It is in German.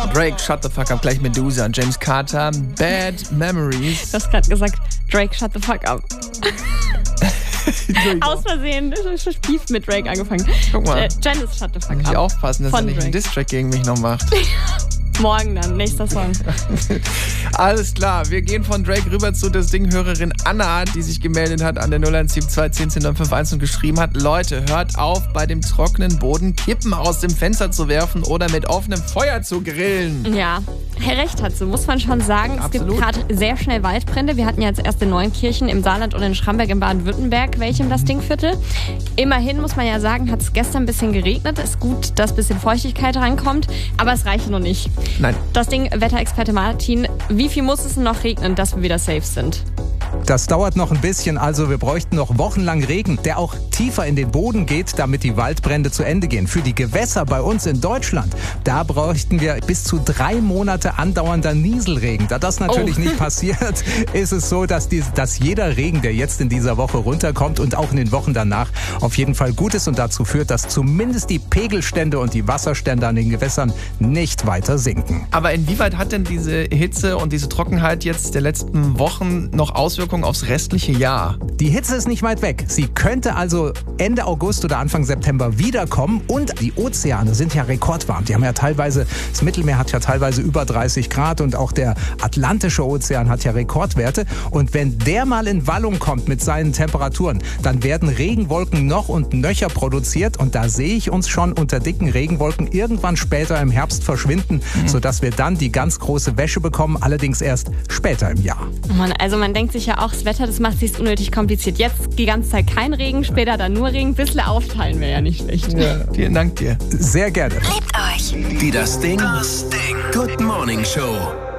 Drake, Shut the Fuck Up, gleich Medusa und James Carter, Bad Memories. Du hast gerade gesagt, Drake, shut the fuck up. Aus Versehen Beef mit Drake angefangen. Guck mal. Janice, shut the fuck Muss up. ich aufpassen, dass er nicht einen Drake. Distrack gegen mich noch macht. Morgen dann, nächster Song. Alles klar, wir gehen von Drake rüber zu das Ding-Hörerin Anna, die sich gemeldet hat an der 0172 10 951 und geschrieben hat: Leute, hört auf, bei dem trockenen Boden Kippen aus dem Fenster zu werfen oder mit offenem Feuer zu grillen. Ja, recht hat sie, muss man schon sagen. Es Absolut. gibt gerade sehr schnell Waldbrände. Wir hatten ja jetzt erst in Neunkirchen im Saarland und in Schramberg im Baden-Württemberg welche im das Dingviertel. Immerhin muss man ja sagen, hat es gestern ein bisschen geregnet. Ist gut, dass ein bisschen Feuchtigkeit rankommt, aber es reicht noch nicht. Nein. Das Ding, Wetterexperte Martin, wie viel muss es denn noch regnen, dass wir wieder safe sind? Das dauert noch ein bisschen, also wir bräuchten noch wochenlang Regen, der auch tiefer in den Boden geht, damit die Waldbrände zu Ende gehen. Für die Gewässer bei uns in Deutschland, da bräuchten wir bis zu 3 Monate andauernder Nieselregen. Da das natürlich nicht passiert, ist es so, dass jeder Regen, der jetzt in dieser Woche runterkommt und auch in den Wochen danach, auf jeden Fall gut ist und dazu führt, dass zumindest die Pegelstände und die Wasserstände an den Gewässern nicht weiter sinken. Aber inwieweit hat denn diese Hitze und diese Trockenheit jetzt der letzten Wochen noch Auswirkungen aufs restliche Jahr? Die Hitze ist nicht weit weg. Sie könnte also Ende August oder Anfang September wiederkommen. Und die Ozeane sind ja rekordwarm. Die haben ja teilweise, das Mittelmeer hat ja teilweise über 30 Grad und auch der Atlantische Ozean hat ja Rekordwerte. Und wenn der mal in Wallung kommt mit seinen Temperaturen, dann werden Regenwolken noch und nöcher produziert. Und da sehe ich uns schon unter dicken Regenwolken irgendwann später im Herbst verschwinden, sodass wir dann die ganz große Wäsche bekommen, allerdings erst später im Jahr. Mann, also man denkt sich ja auch, das Wetter, das macht sich unnötig kompliziert. Jetzt die ganze Zeit kein Regen, später dann nur Regen. Ein bisschen aufteilen wäre ja nicht schlecht. Ja, vielen Dank dir. Sehr gerne. Liebt euch. Die Das Ding Good Morning Show.